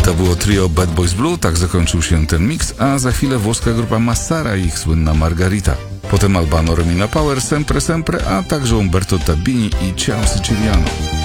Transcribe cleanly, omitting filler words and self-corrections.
To było trio Bad Boys Blue, tak zakończył się ten mix, a za chwilę włoska grupa Massara i ich słynna Margarita. Potem Albano, Romina Power, Sempre Sempre, a także Umberto Tabini i Ciao Siciliano.